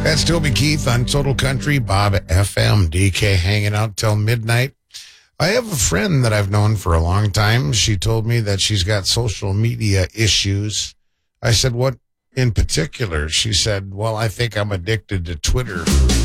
That's Toby Keith on Total Country, Bob FM, DK hanging out till midnight. I have a friend that I've known for a long time. She told me that she's got social media issues. I said, what in particular? She said, well, I think I'm addicted to Twitter.